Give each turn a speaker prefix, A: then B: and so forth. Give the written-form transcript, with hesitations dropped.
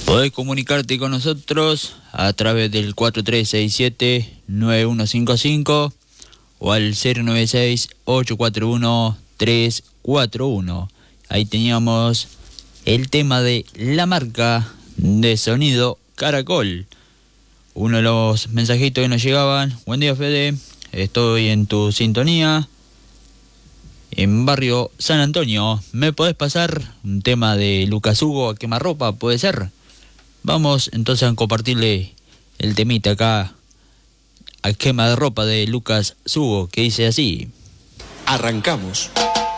A: Podés comunicarte con nosotros a través del 4367-9155 o al 096-841-341. Ahí teníamos el tema de la marca de sonido Caracol. Uno de los mensajitos que nos llegaban: buen día, Fede, estoy en tu sintonía en barrio San Antonio. ¿Me podés pasar un tema de Lucas Hugo a quemarropa? ¿Puede ser? Vamos entonces a compartirle el temita acá a quema de ropa de Lucas Hugo, que dice así.
B: Arrancamos.